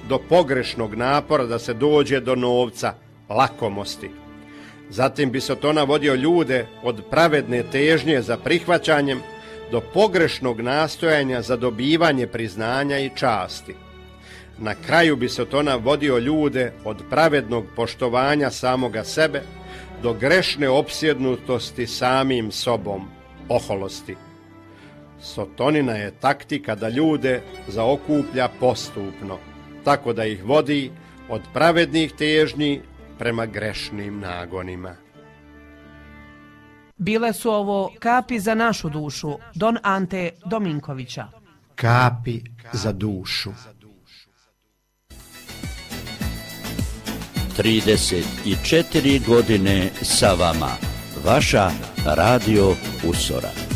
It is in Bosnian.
do pogrešnog napora da se dođe do novca, lakomosti. Zatim bi Sotona vodio ljude od pravedne težnje za prihvaćanjem do pogrešnog nastojanja za dobivanje priznanja i časti. Na kraju bi Sotona vodio ljude od pravednog poštovanja samoga sebe do grešne opsjednutosti samim sobom, oholosti. Sotonina je taktika da ljude zaokuplja postupno, tako da ih vodi od pravednih težnji prema grešnim nagonima. Bile su ovo kapi za našu dušu, Don Ante Dominkovića. Kapi za dušu. 34 godine sa vama. Vaša Radio Usora.